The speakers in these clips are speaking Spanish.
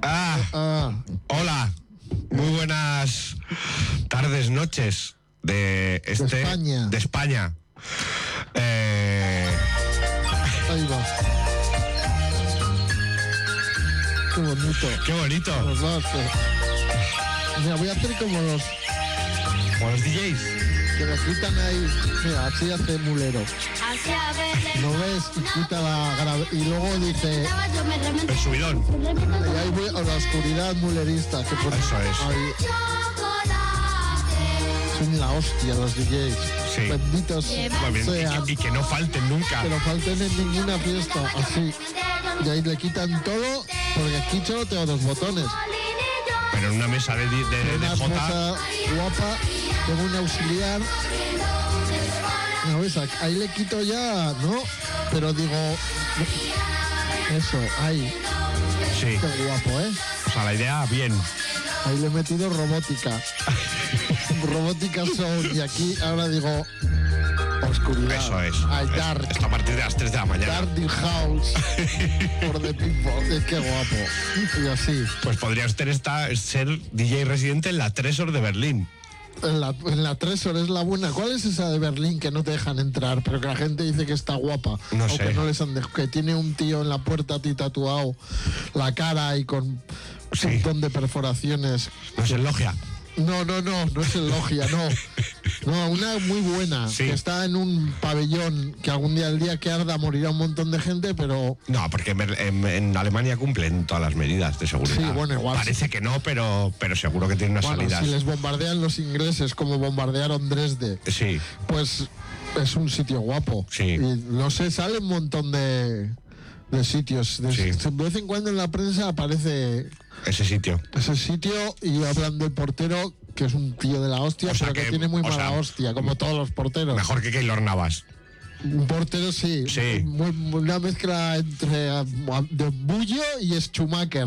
Hola, muy buenas tardes, noches de España. De España. Ahí va. Qué bonito. Qué bonito. Los dos. Mira, voy a hacer como los DJs. que le quitan ahí. Mira, así hace mulero. ¿Lo ves? Y quita y luego dice... El subidón. Y ahí voy a la oscuridad mulerista. Que pone Eso es. ahí. Son la hostia los DJs. Sí. Benditos Muy bien. sean. Y que no falten nunca. Que no falten en ninguna fiesta. Así. Y ahí le quitan todo, porque aquí solo tengo 2 botones. Pero en una mesa de Una J. mesa guapa, tengo un auxiliar. No, ves, ahí le quito ya, ¿no? Pero digo, eso, ahí. Sí. Qué guapo, ¿eh? O sea, la idea, bien. Ahí le he metido robótica. Robótica sound. Y aquí ahora digo, oscuridad. Eso es. Ay, dark. Esto a partir de las 3 de la mañana. Dark the house. Por the people. Es que guapo. Y así. Pues podría usted ser DJ residente en la Tresor de Berlín. En la Tresor es la buena. ¿Cuál es esa de Berlín que no te dejan entrar, pero que la gente dice que está guapa? No o sé. que no les han dejado, que tiene un tío en la puerta a ti tatuado la cara y con un montón de perforaciones. ¿No es el Logia? No es el Logia, no. No, una muy buena, Sí. que está en un pabellón que algún día, el día que arda, morirá un montón de gente, pero... No, porque en Alemania cumplen todas las medidas de seguridad. Sí, bueno, igual Parece que no, pero seguro que tienen unas Bueno, salidas. si les bombardean los ingleses como bombardearon Dresde, Sí, pues es un sitio guapo. Sí. Y no sé, sale un montón de sitios. Sí. De vez en cuando en la prensa aparece ese sitio. ese sitio y hablan del portero, que es un tío de la hostia, O sea pero que que- tiene muy o mala sea, hostia, como todos los porteros. Mejor que Keylor Navas. Un portero sí. Sí. Una mezcla entre de Bullo y Schumacher.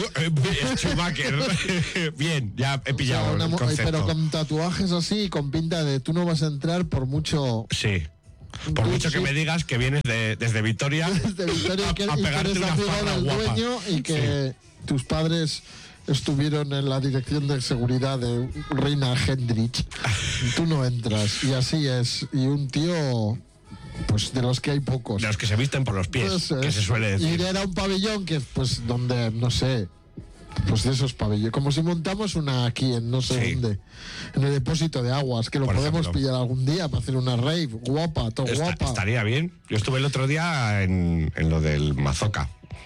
Schumacher. Bien, ya he O pillado sea, el concepto. pero con tatuajes así, con pinta de tú no vas a entrar por mucho... Sí. Por mucho que Sí. me digas que vienes desde Vitoria, de Victoria y que a pegarte eres una amigo farra del guapa. dueño y que tus padres estuvieron en la dirección de seguridad de Reina Hendrich. Tú no entras. Y así es. Y un tío, pues de los que hay pocos. de los que se visten por los pies, Eso que es. se suele decir. Y era un pabellón que, pues, donde, no sé, pues de esos pabellones. Como si montamos una aquí en no sé Sí. dónde, en el depósito de aguas, que lo Por podemos ejemplo. pillar algún día para hacer una rave guapa, todo guapa. Estaría bien. Yo estuve el otro día en lo del Mazoca.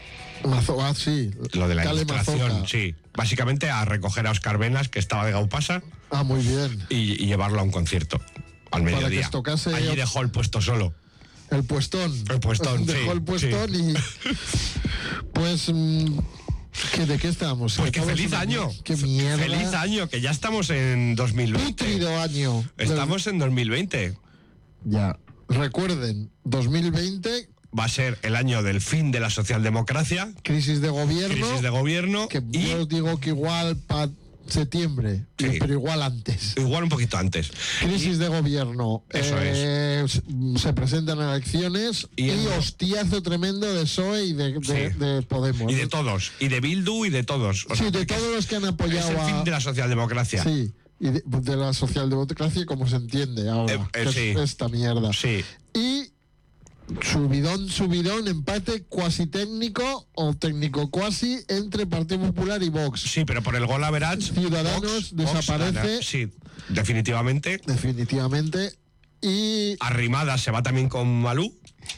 Sí. Lo de la Cale ilustración, Mazoca. sí. Básicamente a recoger a Oscar Venas, que estaba de Gaupasa, Ah, muy bien. y llevarlo a un concierto al que mediodía. os tocase- Allí dejó el puesto solo. El puestón. El puestón, Dejó sí, el puestón sí. y... Pues... ¿de qué estábamos? Pues que Estamos feliz una- año. ¡Qué mierda! Feliz año, que ya estamos en 2020. Pútrido año. Estamos en 2020. Ya. Recuerden, 2020, Va a ser el año del fin de la socialdemocracia, crisis de gobierno. crisis de gobierno Que y yo os digo que igual para septiembre, Sí. pero igual antes. igual un poquito antes. Crisis de gobierno. Eso Se presentan elecciones Y y, el- hostiazo tremendo de PSOE y de Sí. Podemos. Y de todos. Y de Bildu y de todos. O Sí, sea, de que todos los que han es apoyado el fin a... de la socialdemocracia. Sí, y de la socialdemocracia como se entiende ahora, que sí. es esta mierda. Sí. Y subidón, empate cuasi técnico o técnico cuasi entre Partido Popular y Vox. Sí, pero por el gol average, Ciudadanos desaparece. gana. Sí, definitivamente. Definitivamente. Y Arrimada se va también con Malú.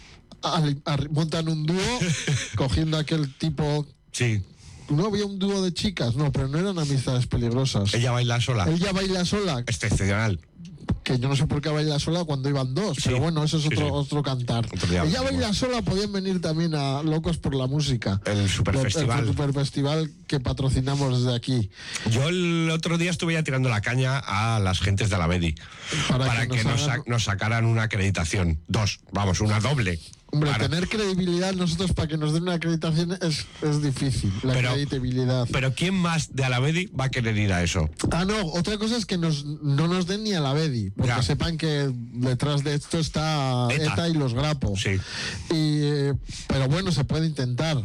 montan un dúo cogiendo aquel tipo... Sí. No había un dúo de chicas, no, pero no eran amistades peligrosas. Ella baila sola. Ella baila sola, Excepcional. que yo no sé por qué baila sola cuando iban dos, Sí, pero bueno, eso es sí, sí. otro cantar. Otro día Ella hablaremos. baila sola, podían venir también a Locos por la Música. El Superfestival. El Superfestival que patrocinamos desde aquí. Yo el otro día estuve ya tirando la caña a las gentes de Alavedi para que hagan- nos sacaran una acreditación. Una doble. Hombre, Para- tener credibilidad nosotros para que nos den una acreditación es difícil, la Pero- credibilidad. Pero ¿quién más de Alavedi va a querer ir a eso? Ah, no, otra cosa es que no nos den ni a la Bedi, porque Ya. sepan que detrás de esto está ETA. ETA y los grapos. Sí. Pero bueno, se puede intentar.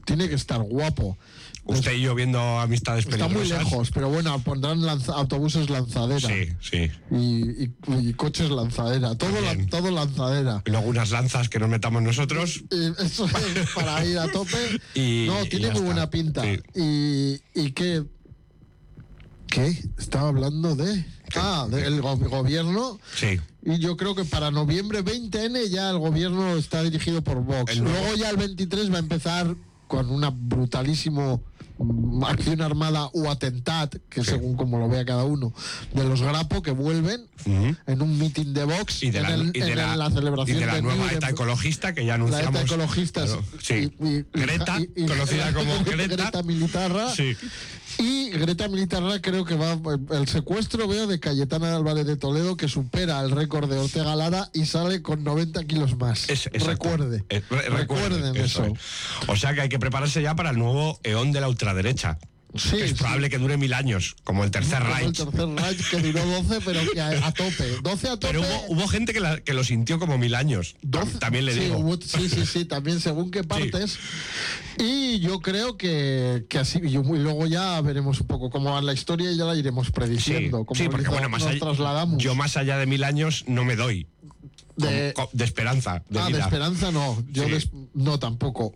tiene que estar guapo. Usted y yo viendo amistades Está muy peligrosas. lejos, pero bueno, pondrán autobuses lanzadera. Sí, sí. Y coches lanzadera. Todo lanzadera. Y luego unas lanzas que nos metamos nosotros. Y eso es para ir a tope. No, y tiene ya muy está. buena pinta. Sí. ¿Y qué? ¿Qué? Estaba hablando de... del gobierno. Sí. Y yo creo que para noviembre 20N ya el gobierno está dirigido por Vox. Luego ya el 23 va a empezar con una brutalísimo acción armada o atentat, que según como lo vea cada uno, de los Grapo que vuelven en un mitin de Vox Y de la celebración nueva Nuremberg. ETA ecologista que ya La anunciamos. ETA ecologista, Claro, sí. Greta, y conocida como Greta. Greta Militarra. Sí. Y Greta Militarra creo que va el secuestro, veo, de Cayetana Álvarez de Toledo, que supera el récord de Ortega Lara y sale con 90 kilos más. Recuerden eso. Es. O sea que hay que prepararse ya para el nuevo eón de la ultraderecha. Sí, es probable que dure 1000 años, como el Tercer Como Reich. El Tercer Reich, que duró 12, pero que a tope. 12 a tope. Pero hubo gente que lo sintió como 1000 años. 12, también le digo. Sí, también según qué partes. Sí. Y yo creo que así, y luego ya veremos un poco cómo va la historia y ya la iremos prediciendo. Sí, porque bueno, trasladamos. Yo más allá de 1000 años no me doy. De esperanza. De vida. De esperanza no. Yo no tampoco.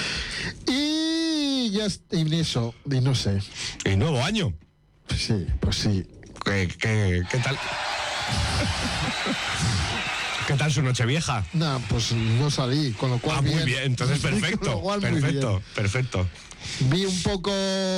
Y ya en eso, y no sé. ¿Y nuevo año? Pues sí. ¿Qué tal? ¿Qué tal su Nochevieja? Nah, pues no salí, con lo cual muy bien, entonces perfecto. Perfecto. Vi un poco...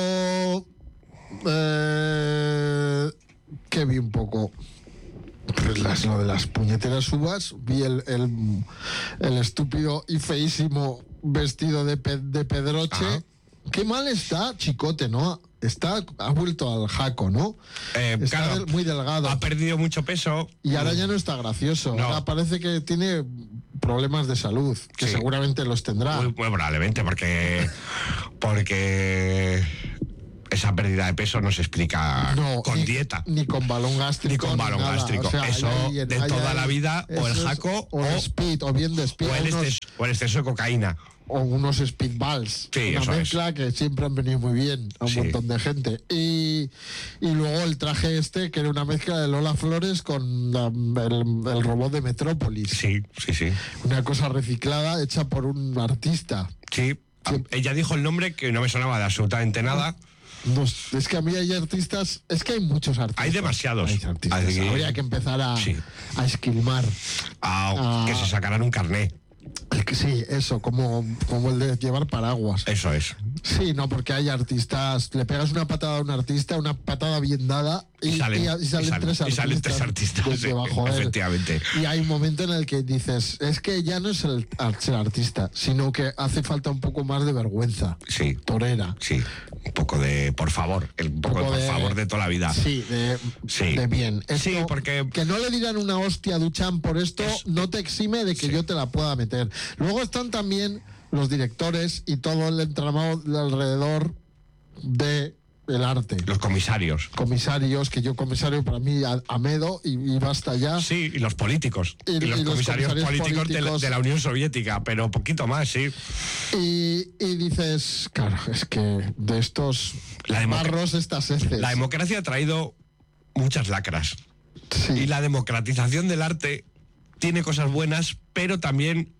¿Qué vi un poco? Pues lo de las puñeteras uvas. Vi el estúpido y feísimo vestido de Pedroche. Ajá. Qué mal está Chicote, ¿no? Ha vuelto al jaco, ¿no? Está claro, muy delgado. Ha perdido mucho peso. Y ahora ya no está gracioso. No. Ahora parece que tiene problemas de salud, que seguramente los tendrá. Muy probablemente, porque esa pérdida de peso no se explica con dieta. Ni con balón gástrico. Ni con balón gástrico. O sea, eso de toda la vida, o el jaco, o el speed, o bien de speed. O el exceso de cocaína. O unos speedballs. Sí, una mezcla que siempre han venido muy bien a un montón de gente. Y luego el traje que era una mezcla de Lola Flores con el robot de Metrópolis. Sí. Una cosa reciclada hecha por un artista. Sí. Ella dijo el nombre que no me sonaba de absolutamente nada. No, es que a mí hay artistas, es que hay muchos artistas. Hay demasiados. Habría que empezar a esquilmar. Que se sacaran un carné. Sí, eso, como el de llevar paraguas. Eso es. Sí, no, porque hay artistas, le pegas una patada a un artista, una patada bien dada y salen tres artistas. Efectivamente. Y hay un momento en el que dices, es que ya no es el ser artista, sino que hace falta un poco más de vergüenza. Sí. Torera. Sí. Un poco de, por favor, por favor de toda la vida. Sí, de bien. Esto, sí, porque... Que no le dirán una hostia a Duchamp por esto, no te exime de que yo te la pueda meter. Luego están también los directores y todo el entramado alrededor de el arte. Los comisarios. Comisarios, que yo comisario para mí Amedo y basta ya. Sí, y los políticos. Y los comisarios políticos de la Unión Soviética, pero poquito más, sí. Y dices, claro, es que de estos barros, estas heces. La democracia ha traído muchas lacras. Sí. Y la democratización del arte tiene cosas buenas, pero también...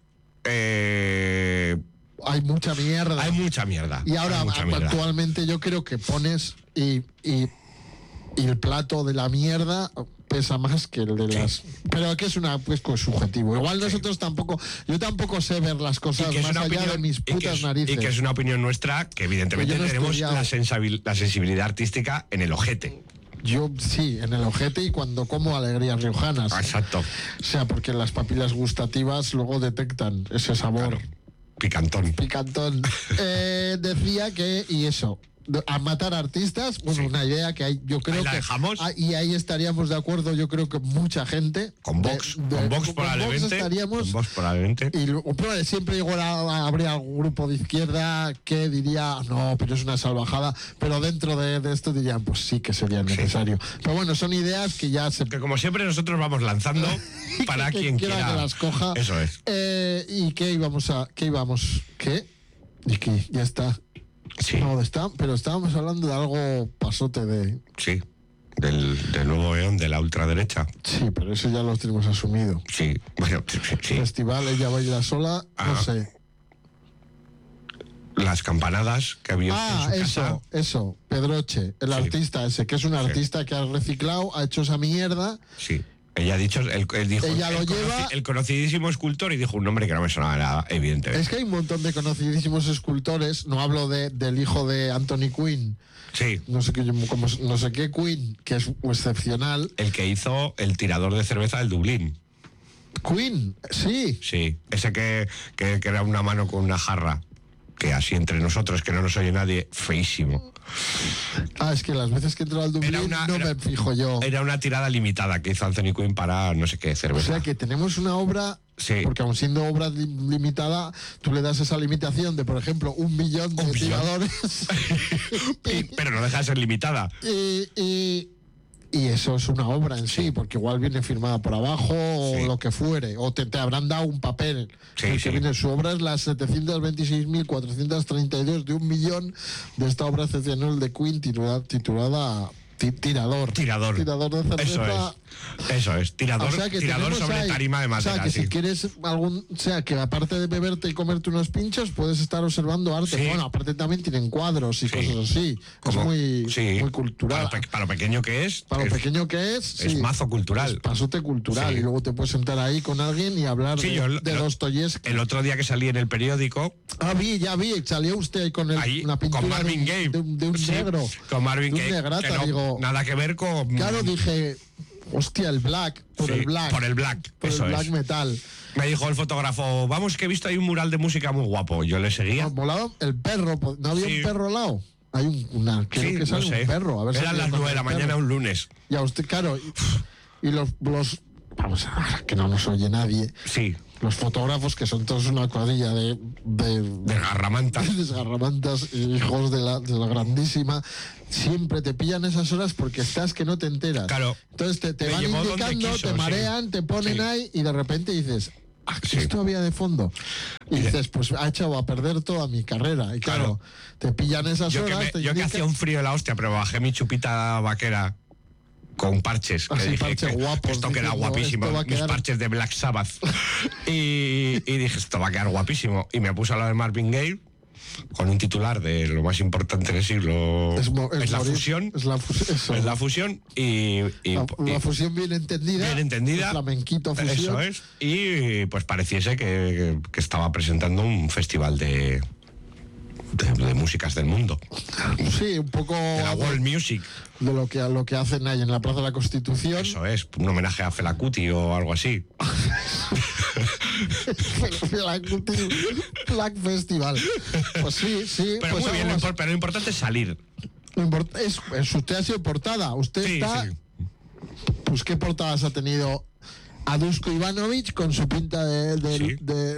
hay mucha mierda. Hay mucha mierda. Y ahora, actualmente, yo creo que pones y el plato de la mierda pesa más que el de las... Pero que es subjetivo. Igual nosotros yo tampoco sé ver las cosas más allá de mis putas narices. Y que es una opinión nuestra, que evidentemente tenemos la sensibilidad artística en el ojete. Yo sí, en el ojete y cuando como alegrías riojanas. Exacto. O sea, porque las papilas gustativas luego detectan ese sabor. Claro. Picantón. Decía que, y eso, a matar artistas, bueno, una idea que hay, yo creo ahí la que dejamos. Y ahí estaríamos de acuerdo, yo creo que mucha gente. Con Vox, con Vox probablemente. Estaríamos. Con Vox probablemente. Y pero siempre igual habría algún grupo de izquierda que diría, no, pero es una salvajada, pero dentro de esto dirían, pues sí que sería necesario. Pero bueno, son ideas que ya se... Que como siempre nosotros vamos lanzando para quien quiera que las coja. Eso es. ¿Y qué íbamos? ¿Qué? Y que ya está. Sí. No, pero estábamos hablando de algo pasote de... Sí, del nuevo EON, de la ultraderecha. Sí, pero eso ya lo tenemos asumido. Sí, bueno, sí. Festival, ella baila sola, no sé. Las campanadas que había en su casa. Eso, Pedroche, el artista ese, que es un artista que ha reciclado, ha hecho esa mierda. Sí. Ella ha dicho, él dijo, ella lo lleva, el conocidísimo escultor, y dijo un nombre que no me sonaba nada, evidentemente. Es que hay un montón de conocidísimos escultores, no hablo del hijo de Anthony Quinn. Sí. No sé qué Quinn, que es excepcional. El que hizo el tirador de cerveza del Dublín. Quinn, sí. Sí, ese que era una mano con una jarra. Que así entre nosotros, que no nos oye nadie, feísimo. Es que las veces que entró al Dublín me fijo yo. Era una tirada limitada que hizo Anthony Quinn para no sé qué cerveza. O sea que tenemos una obra, porque aun siendo obra limitada, tú le das esa limitación de, por ejemplo, 1 millón de tiradores. Pero no deja de ser limitada. Y eso es una obra en sí, porque igual viene firmada por abajo o lo que fuere, o te habrán dado un papel. Que viene, su obra es la 726.432 de 1 millón de esta obra excepcional de Queen titulada Tirador. Tirador de cerveza. Eso es. Tirador, o sea, tirador sobre tarima de madera. O sea, que si quieres que aparte de beberte y comerte unos pinchos, puedes estar observando arte. Sí. Bueno, aparte también tienen cuadros y cosas así. Es muy cultural. Para lo pequeño que es. Pequeño que es. Es mazo cultural. Es pasote cultural. Y luego te puedes sentar ahí con alguien y hablar de Dostoyevsky. El otro día que salí en el periódico. Ya vi. Salió usted ahí con una pintura con Marvin Gaye. de un negro. Con Marvin Gaye. Negrata, digo. Nada que ver con... Claro, dije, hostia, el black, el black. Por el black, por eso el black es. Metal. Me dijo el fotógrafo, vamos que he visto ahí un mural de música muy guapo. Yo le seguía. Volado el perro, ¿no había un perro al lado? Hay creo que sale un perro. A ver. Eran las 9 de la mañana un lunes. Ya usted, claro, y los vamos a ver, que no nos oye nadie. Sí. Los fotógrafos, que son todos una cuadrilla de garramantas. Desgarramantas, hijos de la grandísima, siempre te pillan esas horas porque estás que no te enteras. Claro. Entonces te van indicando, te marean, te ponen ahí y de repente dices, esto había de fondo. Y dices, pues ha echado a perder toda mi carrera. Y claro. Te pillan esas horas. Yo que hacía un frío de la hostia, pero bajé mi chupita vaquera con parches, que dije parches guapos, esto queda guapísimo, mis parches de Black Sabbath. y dije, esto va a quedar guapísimo. Y me puse a lo de Marvin Gaye con un titular de lo más importante del siglo. Es la fusión. Es la fusión y la fusión bien entendida. Bien entendida. Flamenquito fusión. Eso es. Y pues pareciese que estaba presentando un festival de músicas del mundo. Sí, un poco de la world music, de lo que hacen ahí en la Plaza de la Constitución. Eso es, un homenaje a Fela Kuti o algo así. Fela Kuti Black Festival. Pues sí. Pero pues muy bien, pero lo importante es salir. Usted ha sido portada. Usted está. Sí. Pues qué portadas ha tenido. A Dusko Ivanovic con su pinta de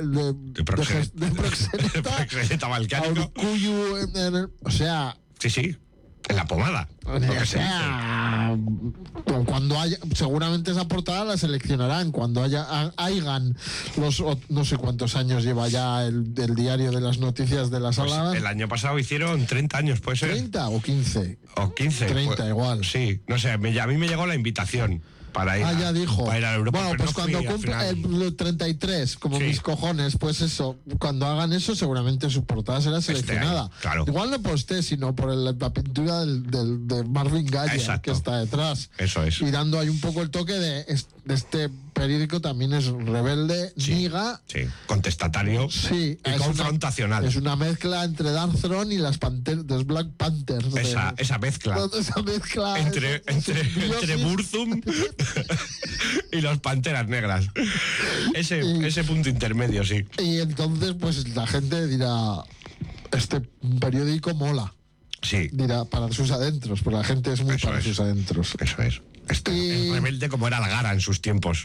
proxeneta balcánico. O sea... Sí, en la pomada. O sea, cuando haya... Seguramente esa portada la seleccionarán. Cuando hayan los... No sé cuántos años lleva ya el diario de las noticias de la sala. Pues el año pasado hicieron 30 años, ¿puede ser? ¿30 o 15? O 15. 30 pues, igual. Sí, no sé, a mí me llegó la invitación. Para ir ya dijo. Para ir a Europa. Bueno, pues cuando cumpla el 33, como mis cojones, pues eso, cuando hagan eso, seguramente su portada será seleccionada. Claro. Igual no por usted, sino por la pintura de Marvin Gaye, que está detrás. Eso es. Y dando ahí un poco el toque de este periódico también es rebelde, niga. Sí, contestatario y confrontacional. Es una mezcla entre Dark Throne y las Black Panthers. Esa mezcla. Esa mezcla. Entre Burzum y los Panteras Negras. Ese punto intermedio, sí. Y entonces, pues la gente dirá, este periódico mola. Sí. Dirá, para sus adentros, porque la gente es muy para sus adentros. Eso es. Es rebelde como era Algara en sus tiempos.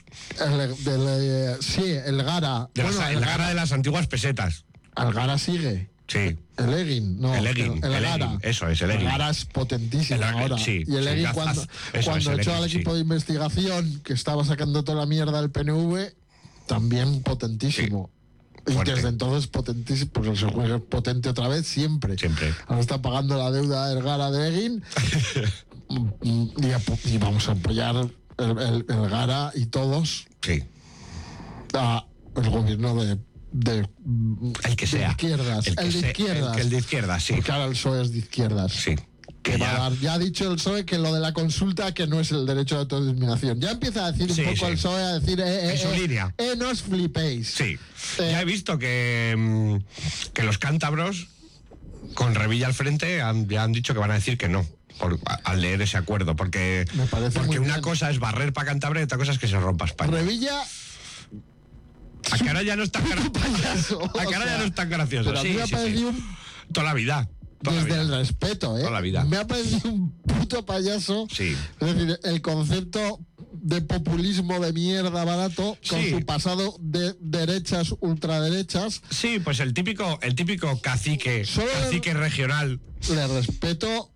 El Gara. El Gara de las antiguas pesetas. Algara sigue. Sí. El Eggin, no. El Gara. Eso es, el Eggin. El Gara es potentísimo ahora. Sí, y el Eggin, cuando echó al equipo de investigación que estaba sacando toda la mierda del PNV, también potentísimo. Y fuerte. desde entonces potentísimo, pues el juego es potente otra vez, siempre. Ahora está pagando la deuda del Gara de Egin y vamos a apoyar el Gara y todos el gobierno de el que sea. De izquierdas. El de izquierdas. El de izquierdas, sí. Porque ahora el PSOE es de izquierdas. Sí. Ya ha dicho el PSOE que lo de la consulta que no es el derecho de autodeterminación. Ya empieza a decir un poco el PSOE a decir en su línea. No os flipéis. Sí. Ya he visto que los cántabros con Revilla al frente ya han dicho que van a decir que no al leer ese acuerdo, porque una cosa es barrer para Cantabria y otra cosa es que se rompa España. Revilla a cara ya no es tan gracioso. A cara ya no es tan gracioso. Pero a mí me ha parecido toda la vida. Desde el respeto, Toda la vida. Me ha parecido un puto payaso. Sí. Es decir, el concepto de populismo de mierda barato con su pasado de derechas, ultraderechas. Sí, pues el típico cacique regional. Le respeto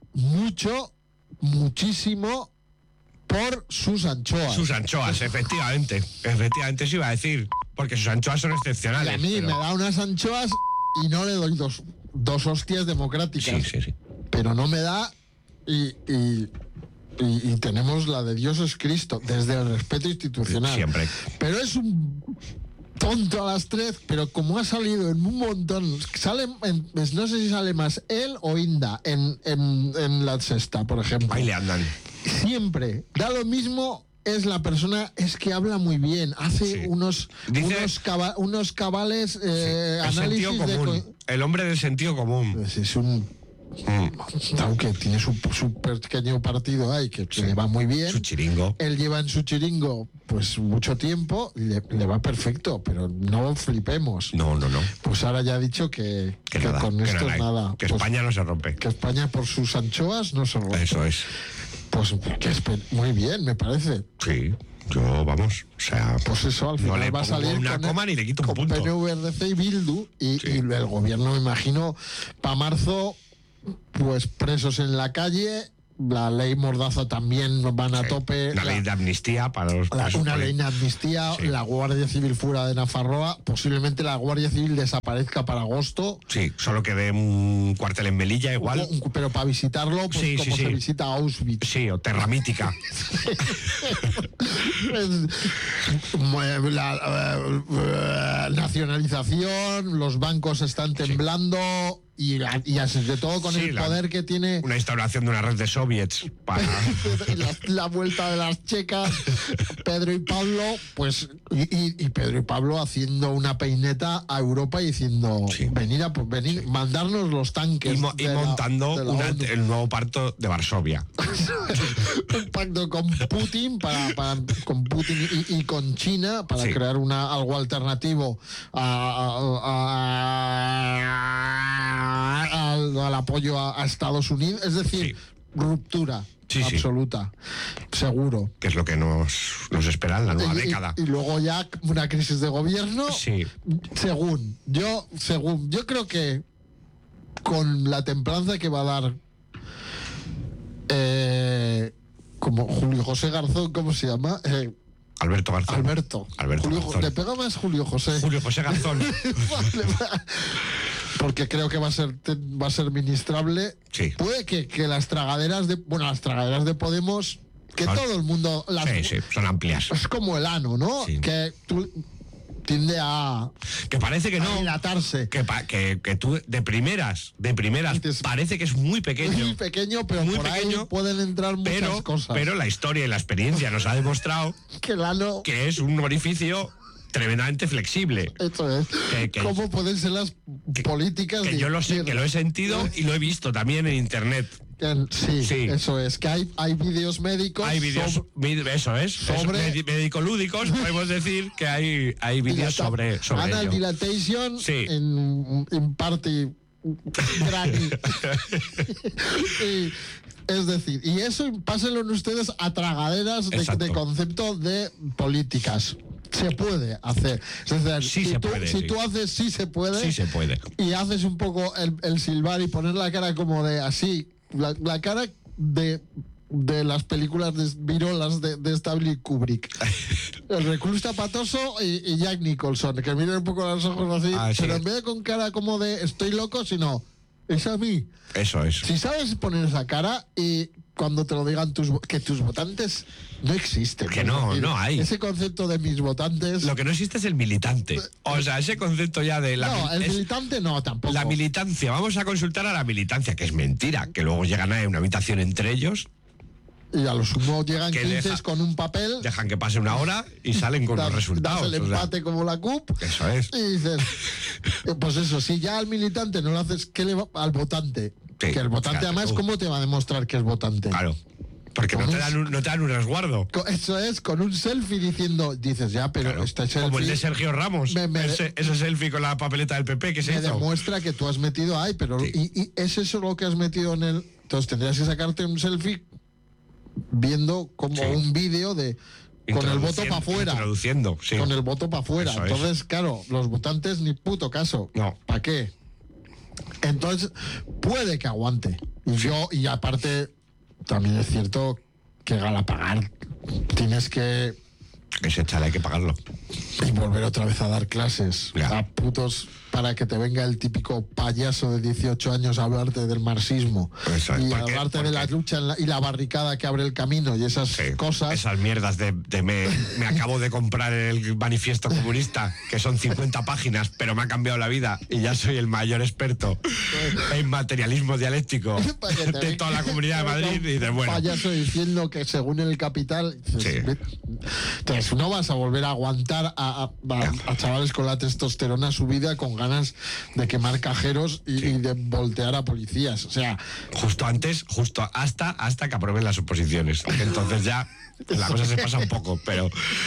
muchísimo por sus anchoas. Sus anchoas, efectivamente. Efectivamente, eso iba a decir. Porque sus anchoas son excepcionales. Y a mí me da unas anchoas y no le doy dos hostias democráticas. Sí. Pero no me da y tenemos la de Dios es Cristo, desde el respeto institucional. Siempre. Pero es un tonto a las 3, pero como ha salido en un montón, no sé si sale más él o Inda en La Sexta, por ejemplo. Ahí le andan. Siempre. Da lo mismo. Es la persona, es que habla muy bien, hace unos cabales análisis el hombre del sentido común. Pues es un aunque tiene su pequeño partido ahí que le va muy bien. Su chiringo. Él lleva en su chiringo pues mucho tiempo y le va perfecto, pero no flipemos. No. Pues ahora ya ha dicho que nada, con esto nada. Que pues, España no se rompe. Que España por sus anchoas no se rompe. Eso es. Pues muy bien, me parece. Sí, yo vamos, o sea... Pues eso, al final no va a salir una coma ni le quito un punto. PNV, RC y Bildu, y el gobierno, me imagino, para marzo, pues presos en la calle, la ley Mordaza también van a tope. Una ley de amnistía para los presos. Una ley de amnistía, la Guardia Civil fuera de Nafarroa, posiblemente la Guardia Civil desaparezca para agosto. Sí, solo que dé un cuartel en Melilla igual. Pero para visitarlo, pues como se visita Auschwitz. Sí, o Terra Mítica. La nacionalización, los bancos están temblando. Y de todo con el poder que tiene. Una instauración de una red de soviets para. la vuelta de las checas. Pedro y Pablo, pues. Y Pedro y Pablo haciendo una peineta a Europa y diciendo: venid, mandarnos los tanques. Y montando el nuevo pacto de Varsovia. Un pacto con Putin con Putin y con China para crear algo alternativo al apoyo a Estados Unidos, es decir, ruptura absoluta, seguro. Que es lo que nos espera en la nueva década. Y luego ya una crisis de gobierno. Según yo creo que con la templanza que va a dar como Julio José Garzón, ¿cómo se llama? Alberto Garzón. Alberto Garzón. Le pega más Julio José. Julio José Garzón. Porque creo que va a ser ministrable. Sí. Puede que las tragaderas de Podemos, que todo el mundo son amplias. Es como el ano, ¿no? Sí. Que tú tiende a que parece que no dilatarse. Que tú de primeras parece que es muy pequeño, pero muy por pequeño, ahí pueden entrar muchas cosas. Pero la historia y la experiencia nos ha demostrado que el ano que es un orificio tremendamente flexible. Eso es. ¿Cómo pueden ser las políticas? Que yo lo sé, que lo he sentido y lo he visto también en internet. Sí, eso es. Que hay vídeos médicos. Hay vídeos, médico-lúdicos, podemos decir que hay vídeos sobre Anal ello. dilatation in party granny. Es decir, y eso pásenlo ustedes a tragaderas de concepto de políticas. Se puede hacer. Es decir, si tú haces sí se puede. Sí se puede. Y haces un poco el silbar y poner la cara como de así. La cara de de las películas virolas de Stanley Kubrick. El recluso patoso y Jack Nicholson, que miran un poco los ojos así, pero en vez de con cara como de estoy loco, sino es a mí. Eso es. Si sabes poner esa cara y cuando te lo digan que tus votantes no existen. Que no hay. Ese concepto de mis votantes... Lo que no existe es el militante. O sea, ese concepto ya de... militante no, tampoco. La militancia. Vamos a consultar a la militancia, que es mentira. Que luego llegan a una habitación entre ellos... Y a lo sumo llegan 15 con un papel. Dejan que pase una hora y salen con los resultados. Das el empate como la CUP. Eso es. Y dices, pues eso, si ya al militante no lo haces, ¿qué le va al votante? Sí, que el votante además, ¿cómo te va a demostrar que es votante? Claro. Porque no te dan un resguardo. Eso es, con un selfie dices, ya, pero claro, este selfie... Como el de Sergio Ramos, ese selfie con la papeleta del PP que se hizo. Me demuestra que tú has metido ahí, pero... Sí. Y es eso lo que has metido en el... Entonces tendrías que sacarte un selfie viendo como un vídeo de con el voto para afuera. Introduciendo, sí. Con el voto para afuera. Entonces, claro, los votantes ni puto caso. No. ¿Para qué? Entonces, puede que aguante. Y aparte, también es cierto que a pagar tienes que... Ese chaval hay que pagarlo. Y volver otra vez a dar clases a putos para que te venga el típico payaso de 18 años a hablarte del marxismo y a hablarte de la lucha y la barricada que abre el camino y esas cosas. Esas mierdas de me acabo de comprar el manifiesto comunista, que son 50 páginas, pero me ha cambiado la vida y ya soy el mayor experto en materialismo dialéctico de toda la Comunidad de Madrid. Y de bueno. Payaso diciendo que según el Capital... Entonces no vas a volver a aguantar a chavales con la testosterona subida con ganas de quemar cajeros y de voltear a policías. O sea, justo hasta que aprueben las oposiciones. Entonces ya la cosa se pasa un poco, pero...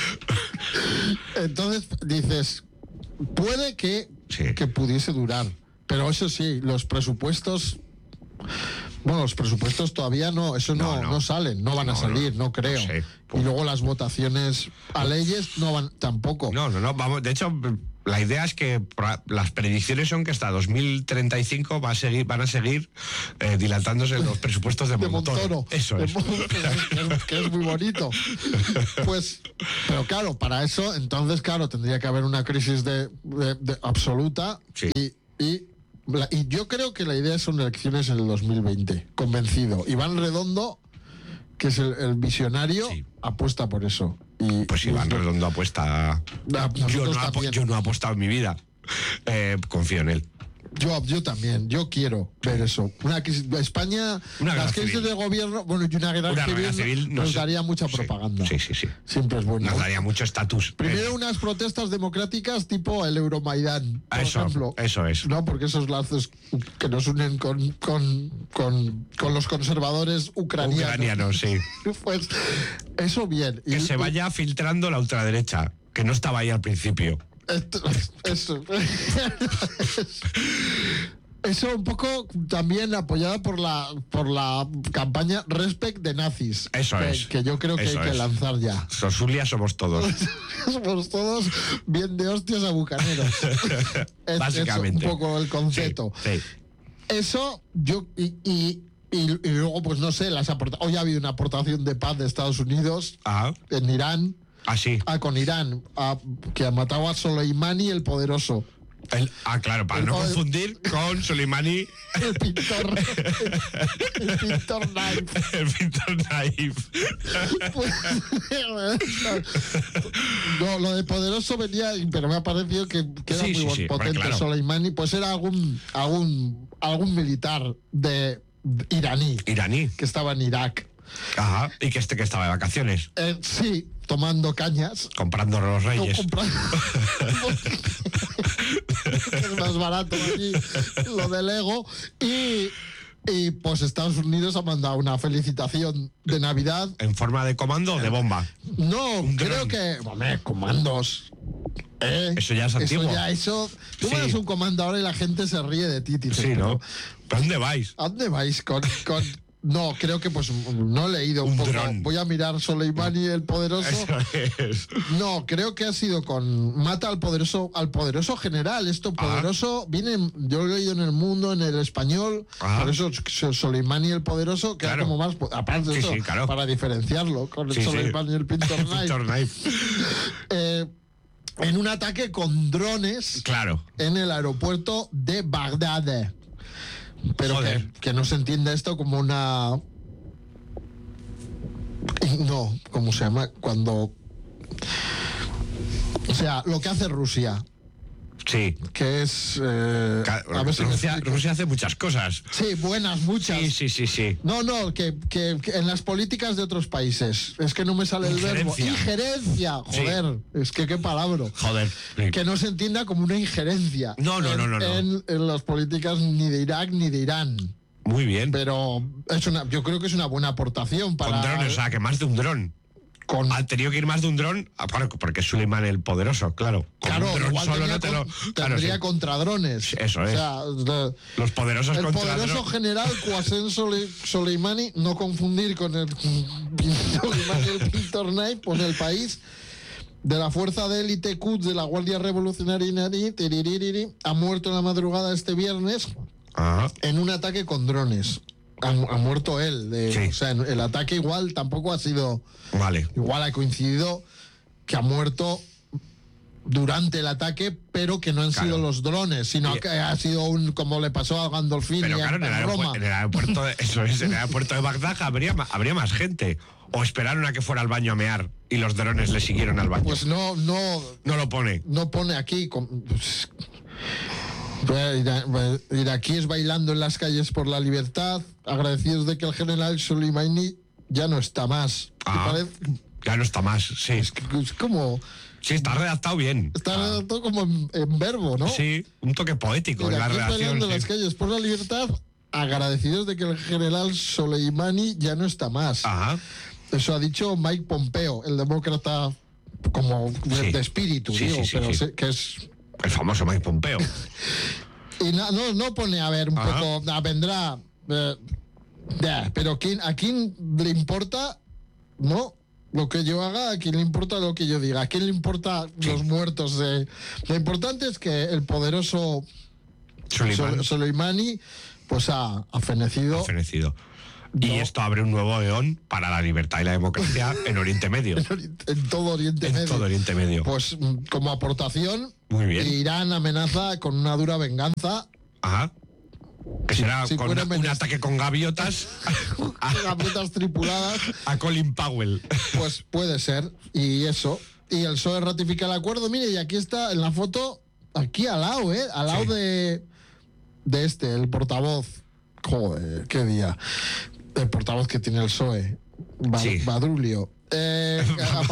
Entonces dices, puede que pudiese durar, pero eso sí, los presupuestos... Bueno, los presupuestos todavía no salen, no van a salir, no creo. No sé. Y luego las votaciones a leyes no van tampoco. No, vamos, de hecho, la idea es que las predicciones son que hasta 2035 van a seguir dilatándose los presupuestos de Montoro. Eso es. Que es muy bonito. Pues, pero claro, para eso, entonces, claro, tendría que haber una crisis de absoluta y yo creo que la idea son elecciones en el 2020, convencido. Iván Redondo, que es el visionario, apuesta por eso. Pues Iván Redondo apuesta... Yo no he apostado en mi vida. Confío en él. Yo también, yo quiero ver eso. España, las crisis de gobierno, bueno, y una guerra civil nos daría mucha propaganda. Sí. Siempre es bueno. Nos daría mucho estatus. Primero unas protestas democráticas tipo el Euromaidán, por ejemplo. Eso es. No, porque esos lazos que nos unen con los conservadores ucranianos. Sí. Pues eso bien. Que se vaya filtrando la ultraderecha, que no estaba ahí al principio. Eso un poco también apoyada por la campaña Respect de nazis. Eso es. Que yo creo que hay que lanzar ya. Sosulia somos todos. Somos todos bien de hostias a bucaneros. Básicamente. Es un poco el concepto. Sí. Eso yo y luego pues no sé, hoy ha habido una aportación de paz de Estados Unidos en Irán. Sí. Con Irán, que ha matado a Soleimani el poderoso. Claro, para no confundir con Soleimani. El pintor. El pintor Naif. El pintor Naif. Pues, no, lo de poderoso venía, pero me ha parecido que era muy potente. Claro. Soleimani, pues era algún militar de iraní. Que estaba en Irak. Ajá, y que estaba de vacaciones. Sí, tomando cañas. Comprando los Reyes. Es más barato aquí lo del ego. Y pues Estados Unidos ha mandado una felicitación de Navidad. ¿En forma de comando o de bomba? No, creo que... Hombre, comandos. Eso ya es antiguo. Tú mandas un comando ahora y la gente se ríe de ti. Sí, ¿no? ¿Pero dónde vais? ¿A dónde vais? No, creo que pues no he leído un poco. Dron. Voy a mirar Soleimani el poderoso. Eso es. No, creo que ha sido mata al poderoso general. Esto poderoso viene, yo lo he leído en El Mundo, en El Español. Por eso Soleimani el poderoso queda como más, aparte de eso, claro, para diferenciarlo con el Soleimani y el Pintor Knife. En un ataque con drones en el aeropuerto de Bagdad. Pero que no se entienda esto como una... No, ¿cómo se llama? Cuando... O sea, lo que hace Rusia. Sí. Que es... Rusia hace muchas cosas. Sí, buenas, muchas. Sí. No, que en las políticas de otros países. Es que no me sale el verbo. Injerencia. Joder, es que qué palabra. Joder. Sí. Que no se entienda como una injerencia. No. En las políticas ni de Irak ni de Irán. Muy bien. Pero yo creo que es una buena aportación para... Con drones, o sea, que más de un dron. Ha tenido que ir más de un dron, porque es Soleimani el poderoso, claro. Claro, un dron igual solo tendría contra drones. Eso es. O sea, los poderosos el contra poderoso drones. general Qasem Soleimani, no confundir con el Soleimani el Pintor Knife, con el país de la fuerza de élite Quds de la Guardia Revolucionaria iraní, ha muerto en la madrugada este viernes en un ataque con drones. Ha muerto él. O sea, el ataque igual tampoco ha sido... Vale. Igual ha coincidido que ha muerto durante el ataque, pero que no han sido los drones, sino que ha sido como le pasó a Gandolfini. Pero claro, en el aeropuerto en el aeropuerto de Bagdad habría más gente. ¿O esperaron a que fuera al baño a mear y los drones le siguieron al baño? Pues no lo pone. No pone aquí... iraquíes bailando en las calles por la libertad, agradecidos de que el general Soleimani ya no está más. Ya no está más, sí. Es como... Sí, está redactado bien. Está redactado como en verbo, ¿no? Sí, un toque poético en la redacción. Bailando en las calles por la libertad, agradecidos de que el general Soleimani ya no está más. Eso ha dicho Mike Pompeo, el demócrata como de espíritu, que es... El famoso Mike Pompeo. Y no pone, a ver, un poco, vendrá... pero ¿a quién le importa? No, lo que yo haga, ¿a quién le importa lo que yo diga? ¿A quién le importa los muertos? Lo importante es que el poderoso Soleimani pues ha fenecido. Y esto abre un nuevo eón para la libertad y la democracia en Oriente Medio. En todo Oriente Medio. Pues como aportación, muy bien. Irán amenaza con una dura venganza. Que será con un ataque con gaviotas. Gaviotas tripuladas. A Colin Powell. Pues puede ser. Y eso. Y el PSOE ratifica el acuerdo. Mire, y aquí está en la foto, aquí al lado, al lado de el portavoz. Joder, qué día. El portavoz que tiene el PSOE, Badrulio. El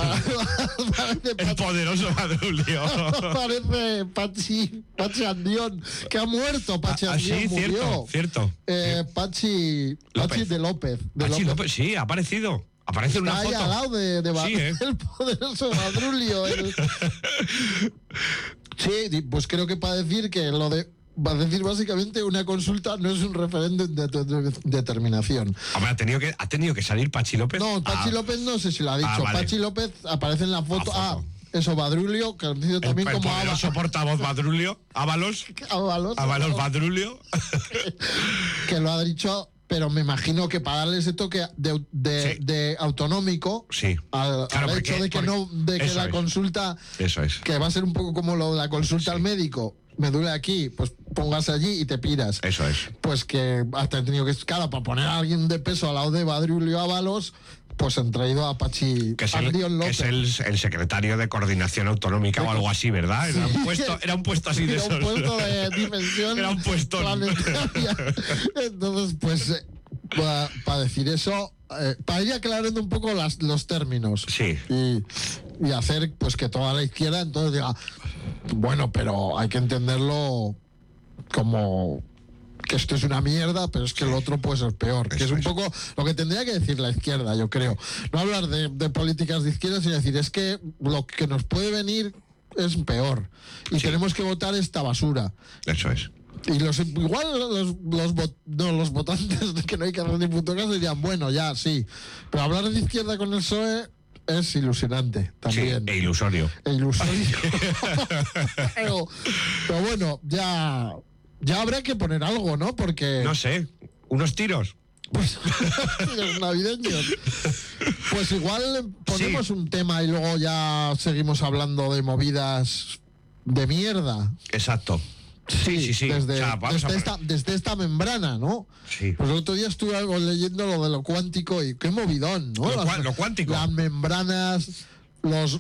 poderoso Badrulio. Parece Pachi Andión, que ha muerto. Pachi Andión murió. Cierto. Pachi de López. Pachi López, sí, ha aparecido. Aparece en una foto. Ahí al lado de el poderoso Badrulio. Sí, pues creo que para decir que lo de... Va a decir básicamente una consulta no es un referéndum de determinación. Hombre, ¿ha tenido que salir Pachi López? No, Pachi López no sé si lo ha dicho. Vale. Pachi López aparece en la foto. Eso, Badrulio, que ha dicho también como poderoso portavoz Badrulio. Ábalos Badrulio. Que lo ha dicho, pero me imagino que para darle ese toque de autonómico al hecho de que la consulta, que va a ser un poco como lo de la consulta al médico, me duele aquí, pues póngase allí y te piras. Eso es. Pues que hasta tenido que, claro, para poner a alguien de peso al lado de Badrulio Ábalos, pues han traído a Pachi Andión López. Que es el secretario de coordinación autonómica o algo así, ¿verdad? Era un puesto así de esos. Era un puesto de dimensión. Era un puesto planetaria. Entonces, pues, para decir eso, para ir aclarando un poco los términos. Sí. Y hacer pues que toda la izquierda entonces diga, bueno, pero hay que entenderlo como que esto es una mierda, pero es que el otro pues es peor. Que es un poco lo que tendría que decir la izquierda, yo creo. No hablar de políticas de izquierda, sino decir, es que lo que nos puede venir es peor. Y tenemos que votar esta basura. Eso es. Y igual los votantes que no hay que hacer ni puto caso dirían, bueno, ya, sí. Pero hablar de izquierda con el PSOE es ilusionante también. Sí, e ilusorio. pero bueno, ya habrá que poner algo, ¿no? Porque... No sé, unos tiros. Pues los navideños. Pues igual ponemos un tema y luego ya seguimos hablando de movidas de mierda. Exacto. Sí. Desde esta membrana, ¿no? Sí. Pues el otro día estuve leyendo lo de lo cuántico y qué movidón, ¿no? Lo cuántico. Las membranas, los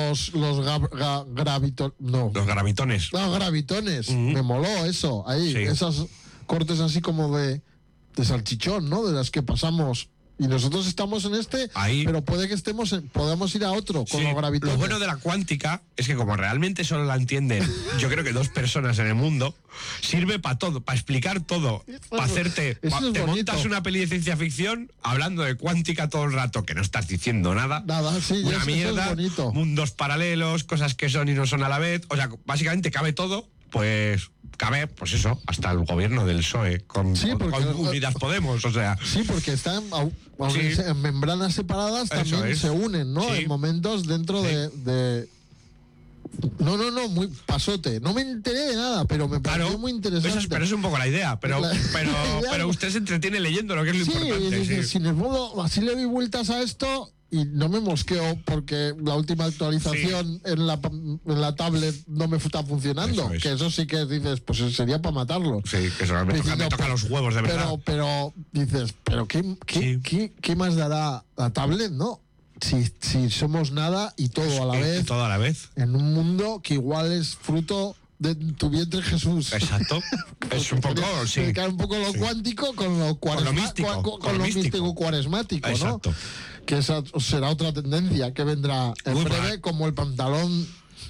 gravitones. Los gravitones. Me moló eso. Ahí, sí. Esas cortes así como de salchichón, ¿no? De las que pasamos. Y nosotros estamos en ahí. Pero puede que podamos ir a otro con los gravitones. Lo bueno de la cuántica es que como realmente solo la entienden, yo creo que 2 personas en el mundo, sirve para todo, para explicar todo, para hacerte... te montas una peli de ciencia ficción hablando de cuántica todo el rato, que no estás diciendo nada. Sí, una mierda, eso es bonito. Mundos paralelos, cosas que son y no son a la vez. O sea, básicamente cabe todo, pues... Cabe, pues eso, hasta el gobierno del PSOE con Unidas Podemos, o sea... Sí, porque están en membranas separadas también se unen, ¿no? Sí. En momentos dentro de... No, muy pasote. No me enteré de nada, pero me pareció muy interesante. Pero es un poco la idea, pero usted se entretiene leyendo lo que es lo importante. Sin el modo, así le doy vueltas a esto... Y no me mosqueo porque la última actualización en la tablet no me está funcionando. Que eso sí que dices, pues sería para matarlo. Sí, que realmente me toca los huevos, de verdad. Pero dices, ¿pero qué más dará la tablet, no? Si somos nada y todo a la vez. Todo a la vez. En un mundo que igual es fruto de tu vientre, Jesús. Exacto. Es un poco, un poco lo cuántico con lo místico cuaresmático, exacto. ¿no? Que esa será otra tendencia que vendrá en breve, como el pantalón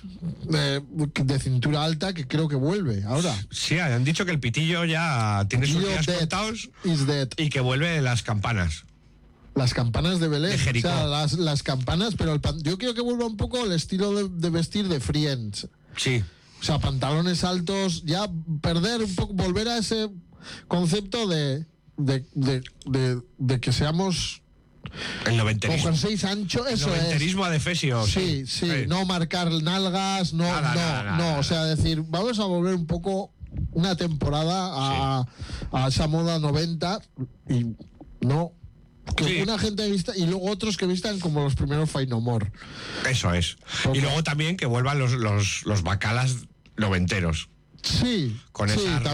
de cintura alta, que creo que vuelve ahora. Sí, han dicho que el pitillo ya tiene sus días contados y que vuelve las campanas. Las campanas de Belén, de Jericó. O sea, las campanas, pero yo quiero que vuelva un poco el estilo de vestir de Friends. Sí. O sea, pantalones altos, ya perder un poco, volver a ese concepto de que seamos... El noventerismo. Con jerseys ancho, eso el noventerismo adefesio. Sí, no marcar nalgas, no. O sea, decir, vamos a volver un poco una temporada a esa moda 90 y no... Que una gente vista y luego otros que vistan como los primeros Fey No More. Eso es. Y luego también que vuelvan los bacalas noventeros. Sí. Con esa